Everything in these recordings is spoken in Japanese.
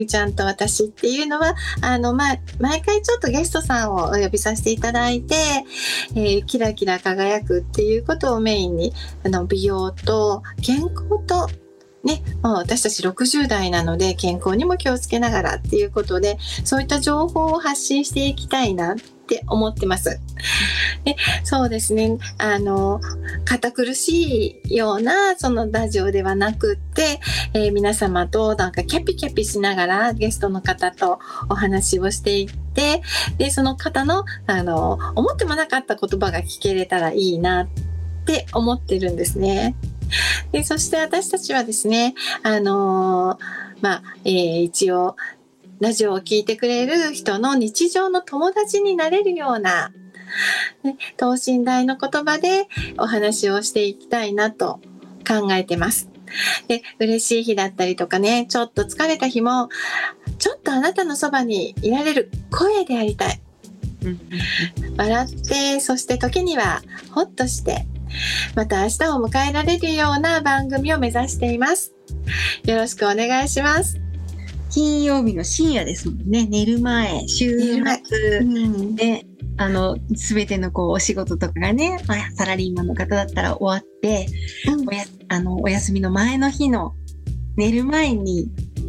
ちゃんと私っていうのは毎回ちょっとゲストさんをお呼びさせていただいて、キラキラ輝くっていうことをメインに美容と健康とね、私たち60代なので健康にも気をつけながらっていうことで、そういった情報を発信していきたいなって思ってます。で、そうですね、堅苦しいようなそのラジオではなくって、皆様となんかキャピキャピしながらゲストの方とお話をしていって、でその方の思ってもなかった言葉が聞けれたらいいなって思ってるんですね。でそして私たちはですね、一応ラジオを聞いてくれる人の日常の友達になれるような、ね、等身大の言葉でお話をしていきたいなと考えてます。で、嬉しい日だったりとかね、ちょっと疲れた日もちょっとあなたのそばにいられる声でありたい。笑って、そして時にはホッとしてまた明日を迎えられるような番組を目指しています。よろしくお願いします。 金曜日の深夜ですもんね。寝る前、週末で、すべてのお仕事とかがね、サラリーマンの方だったら終わって、お休みの前の日の寝る前に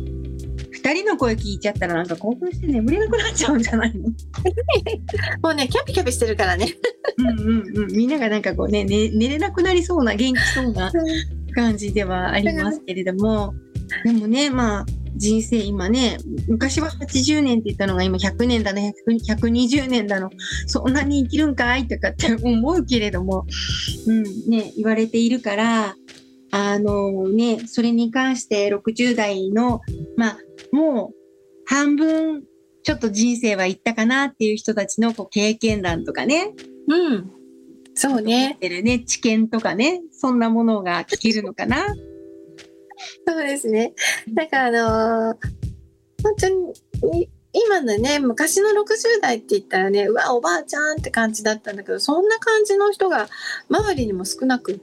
2人の声聞いちゃったらなんか興奮して眠れなくなっちゃうんじゃないの？ もうね、キャピキャピしてるからね。 みんながなんか寝れなくなりそうな、元気そうな感じではありますけれども、でもね、人生今ね、昔は80年って言ったのが今100年だね、120年だの、そんなに生きるんかいとかって思うけれども、言われているから、それに関して60代の、もう半分ちょっと人生はいったかなっていう人たちの経験談とかね。 そうね。 知見とかね、そんなものが聞けるのかな。 そうですね。だから本当に今のね、昔の60代って言ったらね、うわおばあちゃんって感じだったんだけど、そんな感じの人が周りにも少なくって、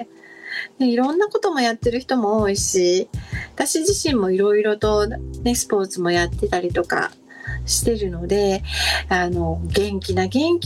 いろんなこともやってる人も多いし、私自身もいろいろと、ね、スポーツもやってたりとかしてるので、元気な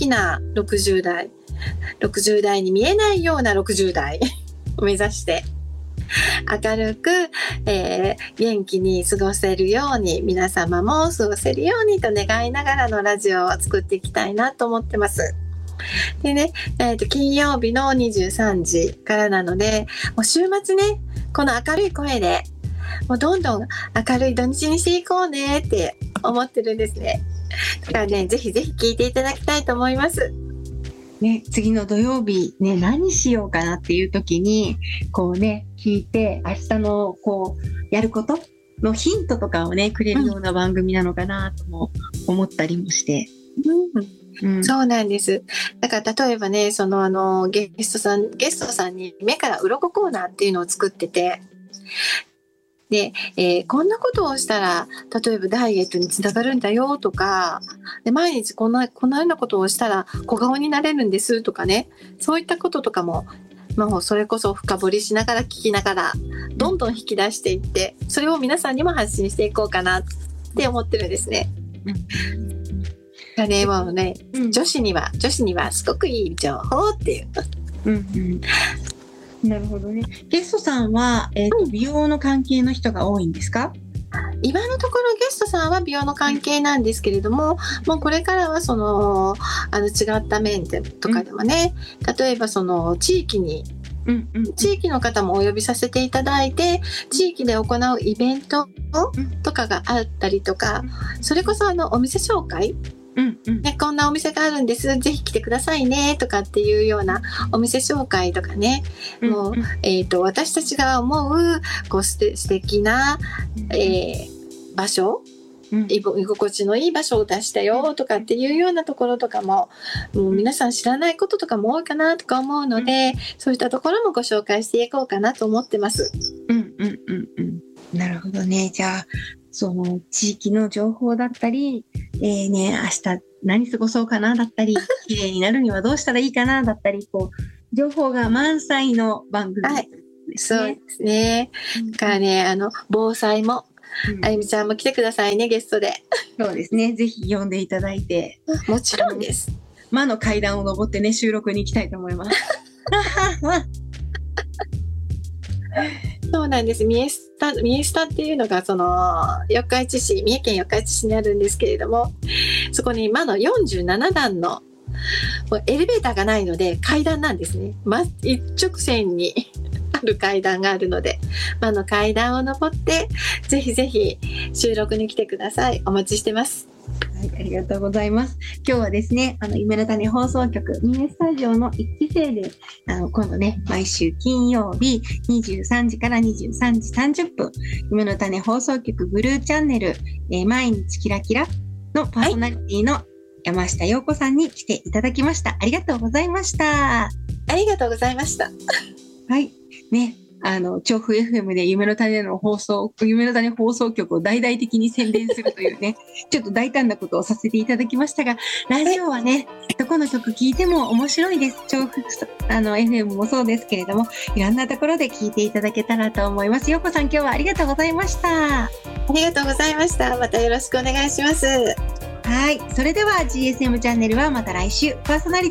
60代に見えないような60代を目指して明るく、元気に過ごせるように、皆様も過ごせるようにと願いながらのラジオを作っていきたいなと思ってます。でね、金曜日の23時からなので、もう週末ね、この明るい声でもうどんどん明るい土日にしていこうねって思ってるんですね。だからね、ぜひぜひ聞いていただきたいと思います。 ね、次の土曜日ね、何しようかなっていう時に聞いて、明日のやることのヒントとかをねくれるような番組なのかなとも思ったりもして、 そうなんです。だから例えばね、そのゲストさんに目から鱗コーナーっていうのを作ってて、で、こんなことをしたら例えばダイエットにつながるんだよとか、で毎日このようなことをしたら小顔になれるんですとかね、そういったこととかももうそれこそ深掘りしながら聞きながらどんどん引き出していって、それを皆さんにも発信していこうかなって思ってるんですね。もうね、女子にはすごくいい情報っていう。 なるほどね。ゲストさんは、美容の関係の人が多いんですか？ 今のところゲストさんは美容の関係なんですけれども、もうこれからは違った面とかでもね、例えば地域の方もお呼びさせていただいて、地域で行うイベントとかがあったりとか、それこそお店紹介、こんなお店があるんです、ぜひ来てくださいねとかっていうようなお店紹介とかね、もう、私たちが思う素敵な、場所、居心地のいい場所を出したよとかっていうようなところとかも、もう皆さん知らないこととかも多いかなとか思うので、そういったところもご紹介していこうかなと思ってます。 なるほどね。じゃあその地域の情報だったり、明日何過ごそうかなだったり、綺麗になるにはどうしたらいいかなだったり、情報が満載の番組ですね。 そうですね。だからね、防災もあゆみちゃんも来てくださいね、ゲストで。 そうですね。ぜひ呼んでいただいて。 もちろんです。 魔の階段を登ってね、収録に行きたいと思います。 そうなんです。三重スタっていうのが、四日市市、三重県四日市市にあるんですけれども、そこに魔の47段の、エレベーターがないので階段なんですね。一直線にある階段があるので、魔の階段を登って、ぜひぜひ収録に来てください。お待ちしてます。 はい、ありがとうございます。今日はですね、夢の種放送局三重スタジオの1期生で、今度ね、毎週金曜日23時から23時30分、夢の種放送局ブルーチャンネル、毎日キラキラのパーソナリティの山下陽子さんに来ていただきました。ありがとうございました。 ありがとうございました。 はい。ね。調布 FM で夢の種放送局を大々的に宣伝するというね、ちょっと大胆なことをさせていただきましたが、ラジオはね、どこの曲聴いても面白いです。調布FM もそうですけれども、いろんなところで聴いていただけたらと思います。ようこさん、今日はありがとうございました。 ありがとうございました。またよろしくお願いします。 はい。それでは GSM チャンネルはまた来週、パーソナリティ